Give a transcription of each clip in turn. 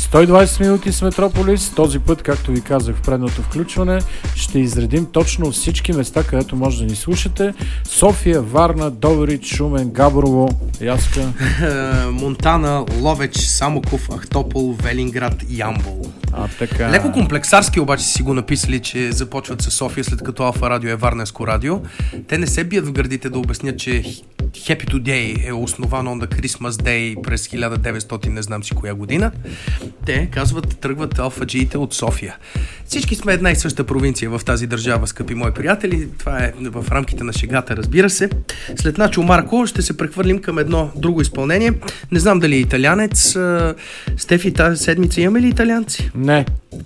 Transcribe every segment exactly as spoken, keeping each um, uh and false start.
сто и двайсет минути с Метрополис. Този път, както ви казах в предното включване, ще изредим точно всички места, където може да ни слушате. София, Варна, Добрич, Шумен, Габрово, Яска, Монтана, Ловеч, Самоков, Ахтопол, Велинград, Ямбол. А, така. Леко комплексарски обаче си го написали, че започват с София, след като Алфа Радио е Варненско радио. Те не се бият в гърдите да обяснят, че Happy Today е основано на Christmas Day през хиляда деветстотин, не знам си коя година. Те казват, тръгват алфаджиите от София. Всички сме една и съща провинция в тази държава, скъпи мои приятели. Това е в рамките на шегата, разбира се. След Начо Марко ще се прехвърлим към едно друго изпълнение. Не знам дали е италянец. Стефи, тази седмица имаме ли италианци? Не.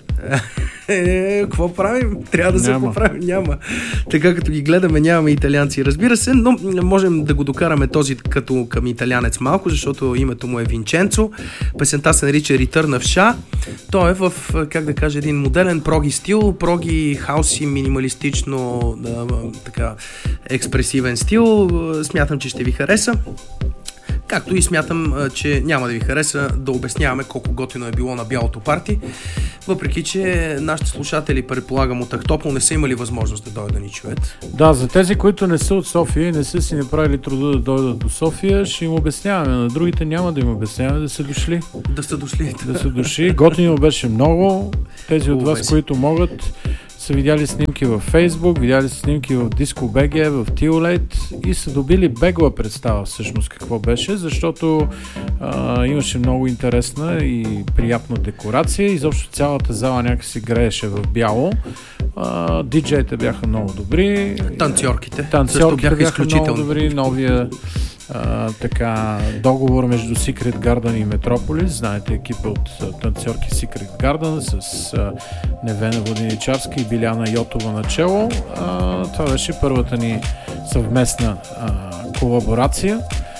Е, какво правим? Трябва да се Няма. поправим. Няма. Така като ги гледаме, нямаме италианци, разбира се, но можем да го докараме този като към италянец малко, защото името му е Винченцо. Песента се нарича Return of Sha. Той е в, как да кажа, един модерен проги стил, проги хауси, минималистично да, така експресивен стил. Смятам, че ще ви хареса. Както и смятам, че няма да ви хареса да обясняваме колко готино е било на бялото парти, въпреки че нашите слушатели, предполагам, от Ахтопол не са имали възможност да дойдат да ни чуят. Да, за тези, които не са от София и не са си направили труда да дойдат до София, ще им обясняваме. На другите няма да им обясняваме, да са дошли. Да са дошли. Да са дошли. Готино беше много. Тези от вас, Увези. които могат, са видяли снимки във Фейсбук, видяли са снимки в Диско БГ, в Тиолейт и са добили бегла представа всъщност какво беше, защото а, имаше много интересна и приятна декорация. Изобщо цялата зала някакси грееше в бяло. А, диджеите бяха много добри. Танцорките. Танцорките бяха бяха изключителни. много добри. Новия а, така, договор между Secret Garden и Metropolis. Знаете, екипа от а, танцорки Secret Garden с а, Невена Воденичарска и Биляна Йотова начело. А, това беше първата ни съвместна а, колаборация.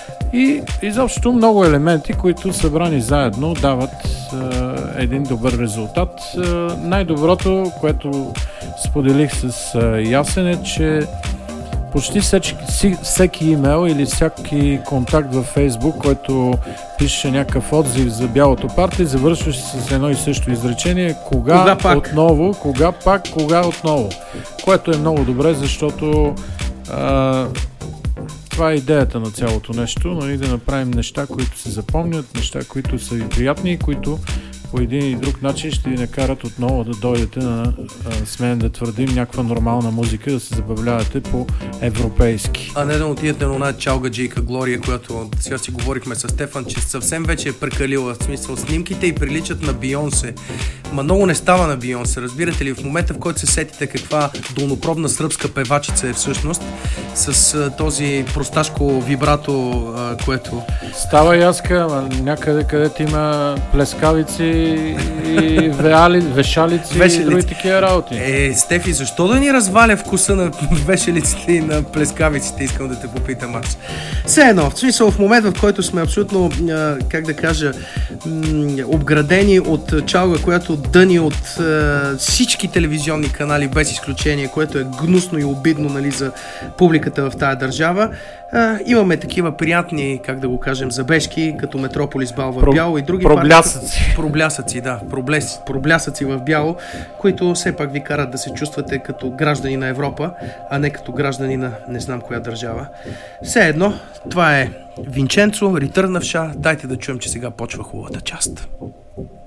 И изобщо много елементи, които събрани заедно дават а, един добър резултат. А, най-доброто, което споделих с а, Ясен е, че почти всеки, всеки имейл или всеки контакт във Фейсбук, който пише някакъв отзив за бялото парти, завършваше с едно и също изречение: кога, Кога пак? отново, кога пак, кога отново. Което е много добре, защото а, това е идеята на цялото нещо, нали, да направим неща, които се запомнят, неща, които са ви приятни и които по един и друг начин ще ви накарат отново да дойдете на, а, смеем да твърдим, някаква нормална музика, да се забавлявате по европейски. А не да отидете на една чалгаджийка Глория, която сега си говорихме с Стефан, че съвсем вече е прекалила. В смисъл, снимките и приличат на Бийонсе. Ма много не става на Бийонсе, разбирате ли? В момента, в който се сетите каква долнопробна сръбска певачица е всъщност, с а, този просташко вибрато, а, което... Става яска, ама някъде, където има плескавици и веали, вешалици, Вешалици. и други такива работи. Е, Стефи, защо да ни разваля вкуса на вешалиците и на плескавиците, искам да те попитам аз. Все едно, в смисъл, в момент, в който сме абсолютно, а, как да кажа, м- обградени от чалга, която дъни от а, всички телевизионни канали, без изключение, което е гнусно и обидно, нали, за публиката в тая държава, а, имаме такива приятни, как да го кажем, забежки, като Метрополис Бал в Про- бяло и други проблясъци. Проблясъци, да, проблес, проблясъци в бяло, които все пак ви карат да се чувствате като граждани на Европа, а не като граждани на не знам коя държава. Все едно, това е Винченцо, Return of Sha. Дайте да чуем, че сега почва хубавата част.